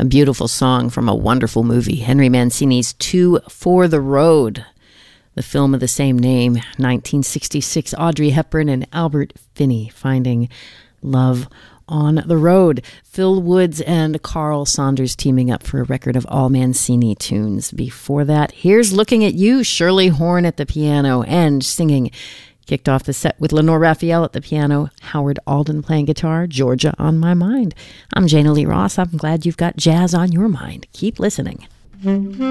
A beautiful song from a wonderful movie, Henry Mancini's Two for the Road, the film of the same name, 1966, Audrey Hepburn and Albert Finney finding love on the road. Phil Woods and Carl Saunders teaming up for a record of all Mancini tunes. Before that, here's Looking at You, Shirley Horn at the piano and singing. Kicked off the set with Lenore Raphael at the piano, Howard Alden playing guitar, Georgia on My Mind. I'm Jana Lee Ross. I'm glad you've got jazz on your mind. Keep listening.